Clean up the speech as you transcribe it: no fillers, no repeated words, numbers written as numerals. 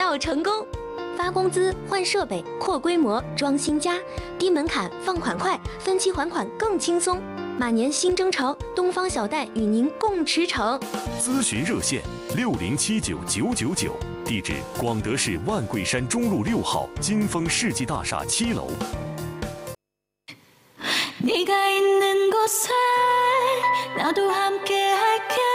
要成功。发工资、换设备、扩规模、装新家，低门槛，放款快，分期还款更轻松。马年新征程，东方小贷与您共驰骋。 咨询热线60799999，地址广德市万桂山中路6号金丰世纪大厦7楼。 네가 있는 곳에 나도 함께 할게